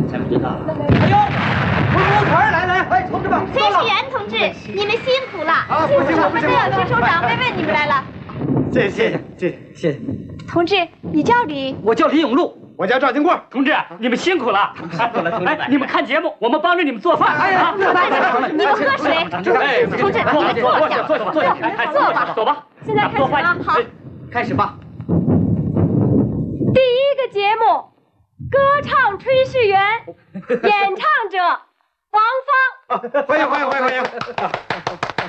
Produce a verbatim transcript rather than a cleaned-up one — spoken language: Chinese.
还不知道。 哎呦，回锅团来来，哎，同志们， 炊事员同志，你们辛苦了。 啊，不辛苦不辛苦。 这首长慰问你们来了。 谢谢谢谢谢谢谢谢。 同志，你叫李？ 我叫李永禄。 我叫赵金贵。 同志，你们辛苦了。 辛苦了，同志。 哎，你们看节目，我们帮着你们做饭。哎呀， 你们喝水。 哎， 同志，你们坐下， 坐下，坐下，哎， 坐吧， 走吧。 现在开始了，好， 开始吧。 第一个节目，歌唱炊事员，演唱者王芳。 欢迎欢迎欢迎欢迎。